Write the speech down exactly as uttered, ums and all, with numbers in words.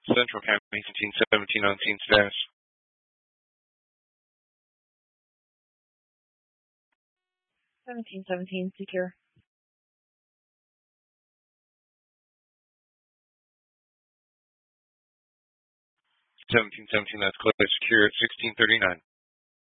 Central County, seventeen seventeen on scene status. seventeen seventeen, secure. seventeen seventeen, that's clear, secure at sixteen thirty-nine.